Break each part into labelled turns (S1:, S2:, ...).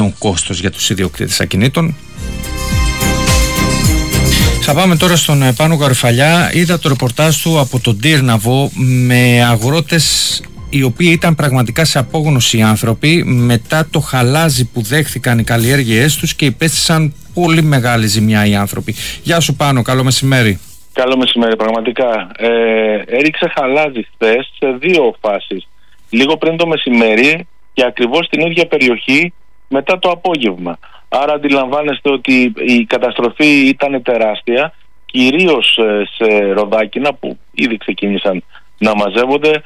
S1: επιπλέον κόστος για τους ιδιοκτήτες ακινήτων. Θα πάμε τώρα στον Πάνο Γαρουφαλιά. Είδα το ρεπορτάζ του από τον Τύρναβο με αγρότες οι οποίοι ήταν πραγματικά σε απόγνωση άνθρωποι μετά το χαλάζι που δέχθηκαν οι καλλιέργειές τους και υπέστησαν πολύ μεγάλη ζημιά οι άνθρωποι. Γεια σου Πάνο, καλό μεσημέρι.
S2: Καλό μεσημέρι, πραγματικά. Έριξε χαλάζι χθες σε δύο φάσεις. Λίγο πριν το μεσημέρι και ακριβώς στην ίδια περιοχή μετά το απόγευμα. Άρα αντιλαμβάνεστε ότι η καταστροφή ήταν τεράστια, κυρίως σε ροδάκινα που ήδη ξεκίνησαν να μαζεύονται,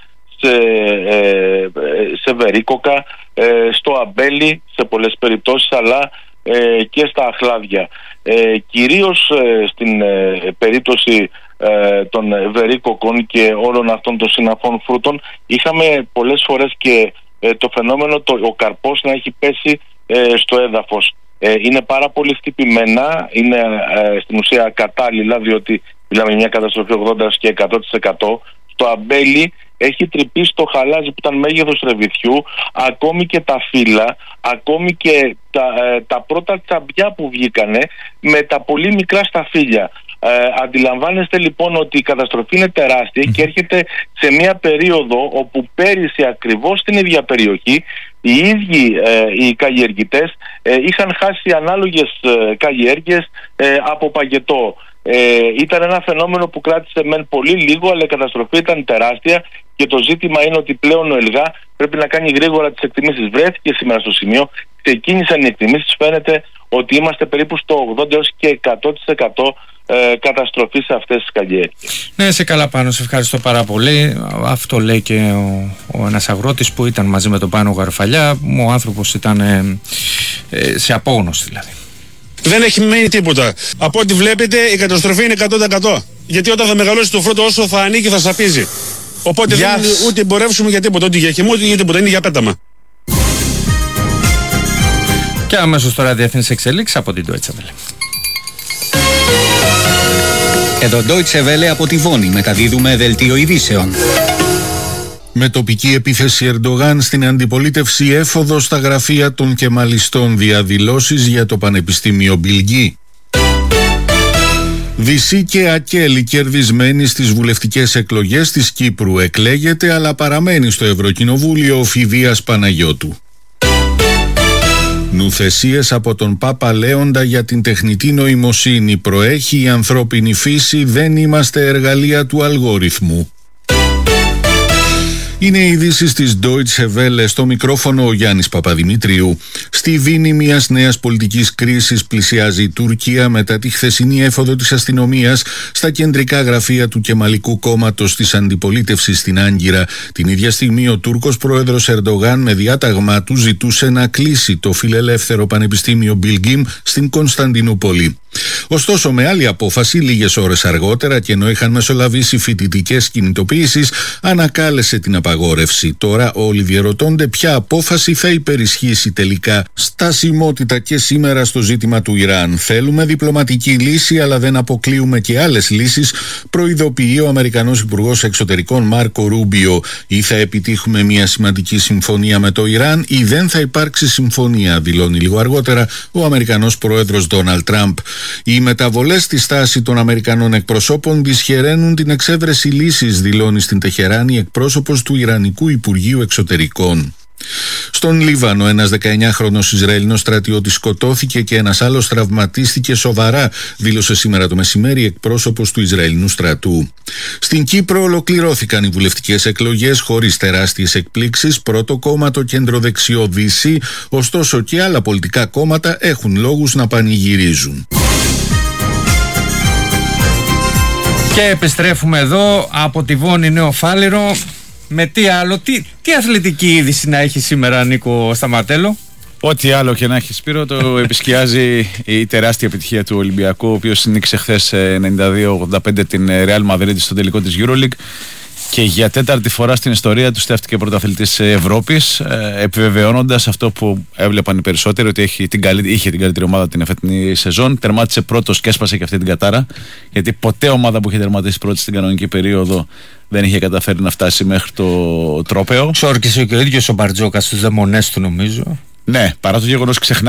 S2: σε βερίκοκα, στο αμπέλι σε πολλές περιπτώσεις, αλλά και στα αχλάδια. Κυρίως στην περίπτωση των βερίκοκων και όλων αυτών των συναφών φρούτων είχαμε πολλές φορές και το φαινόμενο ο καρπός να έχει πέσει στο έδαφος. Είναι πάρα πολύ χτυπημένα, είναι στην ουσία κατάλληλα, διότι μιλάμε μια καταστροφή 80% και 100%. Στο αμπέλι έχει τρυπήσει το χαλάζι που ήταν μέγεθος ρεβιθιού, ακόμη και τα φύλλα, ακόμη και τα πρώτα τσαμπιά που βγήκανε με τα πολύ μικρά σταφύλια. Αντιλαμβάνεστε λοιπόν ότι η καταστροφή είναι τεράστια και έρχεται σε μια περίοδο όπου πέρυσι ακριβώς στην ίδια περιοχή οι ίδιοι οι καλλιεργητές είχαν χάσει ανάλογες καλλιέργειες από παγετό. Ήταν ένα φαινόμενο που κράτησε μεν πολύ λίγο, αλλά η καταστροφή ήταν τεράστια και το ζήτημα είναι ότι πλέον ο ΕΛΓΑ πρέπει να κάνει γρήγορα τις εκτιμήσεις. Βρέθηκε σήμερα στο σημείο, ξεκίνησαν οι εκτιμήσεις, φαίνεται ότι είμαστε περίπου στο 80% έως και 100% καταστροφή σε αυτές τις καλλιέργειες.
S1: Ναι, σε καλά Πάνο, σε ευχαριστώ πάρα πολύ. Αυτό λέει και ένας αγρότης που ήταν μαζί με τον Πάνο Γαρουφαλιά. Ο άνθρωπος ήταν σε απόγνωση δηλαδή.
S3: Δεν έχει μείνει τίποτα. Από ό,τι βλέπετε η καταστροφή είναι 100%. Γιατί όταν θα μεγαλώσει το φρούτο, όσο θα ανήκει θα σαπίζει. Οπότε δεν ούτε εμπορεύσουμε για τίποτα, ούτε για χυμό, ούτε για τίποτα, είναι για πέταμα.
S1: Και αμέσως τώρα διεθνείς εξελίξεις από την Deutsche Welle.
S4: Εδώ Deutsche Welle από τη Βόνη, μεταδίδουμε δελτίο ειδήσεων.
S5: Με τοπική επίθεση Ερντογάν στην αντιπολίτευση, έφοδο στα γραφεία των κεμαλιστών, διαδηλώσεις για το Πανεπιστήμιο Μπιλγκί. Βυσί και Ακέλη κερδισμένοι στις βουλευτικές εκλογές της Κύπρου. Εκλέγεται αλλά παραμένει στο Ευρωκοινοβούλιο ο Φιδίας Παναγιώτου. Νουθεσίες από τον Πάπα Λέοντα για την τεχνητή νοημοσύνη. Προέχει η ανθρώπινη φύση, δεν είμαστε εργαλεία του αλγόριθμου. Είναι οι ειδήσεις της Deutsche Welle, στο μικρόφωνο ο Γιάννης Παπαδημητρίου. Στη Βίνη μιας νέας πολιτικής κρίσης πλησιάζει η Τουρκία μετά τη χθεσινή έφοδο της αστυνομίας στα κεντρικά γραφεία του Κεμαλικού κόμματος της αντιπολίτευσης στην Άγκυρα. Την ίδια στιγμή ο Τούρκος πρόεδρος Ερντογάν με διάταγμά του ζητούσε να κλείσει το φιλελεύθερο Πανεπιστήμιο Μπιλγκίμ στην Κωνσταντινούπολη. Ωστόσο, με άλλη απόφαση, λίγες ώρες αργότερα και ενώ είχαν μεσολαβήσει φοιτητικές κινητοποιήσεις, ανακάλεσε την απαγόρευση. Τώρα όλοι διερωτώνται ποια απόφαση θα υπερισχύσει τελικά. Στασιμότητα και σήμερα στο ζήτημα του Ιράν. Θέλουμε διπλωματική λύση, αλλά δεν αποκλείουμε και άλλες λύσεις, προειδοποιεί ο Αμερικανός Υπουργός Εξωτερικών Μάρκο Ρούμπιο. Ή θα επιτύχουμε μια σημαντική συμφωνία με το Ιράν, ή δεν θα υπάρξει συμφωνία, δηλώνει λίγο αργότερα ο Αμερικανός Πρόεδρος Ντόναλντ Τραμπ. Οι μεταβολές στη στάση των Αμερικανών εκπροσώπων δυσχεραίνουν την εξέβρεση λύσης, δηλώνει στην Τεχεράνη εκπρόσωπος του Ιρανικού Υπουργείου Εξωτερικών. Στον Λίβανο, ένας 19χρονος Ισραηλινός στρατιώτης σκοτώθηκε και ένας άλλος τραυματίστηκε σοβαρά, δήλωσε σήμερα το μεσημέρι εκπρόσωπος του Ισραηλινού στρατού. Στην Κύπρο ολοκληρώθηκαν οι βουλευτικές εκλογές χωρίς τεράστιες εκπλήξεις. Πρώτο κόμμα το κεντροδεξιό Δύση, ωστόσο και άλλα πολιτικά κόμματα έχουν λόγους να πανηγυρίζουν.
S1: Και επιστρέφουμε εδώ από τη Βόνη Νέο Φάληρο. Με τι άλλο, τι αθλητική είδηση να έχει σήμερα, Νίκο Σταματέλο?
S6: Ό,τι άλλο και να έχει, Σπύρο, το επισκιάζει η τεράστια επιτυχία του Ολυμπιακού, ο οποίος νίκησε χθες 92-85 την Real Madrid στο τελικό της EuroLeague και για τέταρτη φορά στην ιστορία του στέφτηκε πρωταθλητής Ευρώπης, επιβεβαιώνοντας αυτό που έβλεπαν οι περισσότεροι, ότι είχε την καλύτερη ομάδα την εφετινή σεζόν. Τερμάτισε πρώτος και έσπασε και αυτή την κατάρα, γιατί ποτέ ομάδα που είχε τερματίσει πρώτη στην κανονική περίοδο δεν είχε καταφέρει να φτάσει μέχρι το τρόπαιο.
S1: Ξόρκησε και ο ίδιος ο Μπαρτζόκας στους δαιμονές του, νομίζω.
S6: Ναι, παρά το γεγονός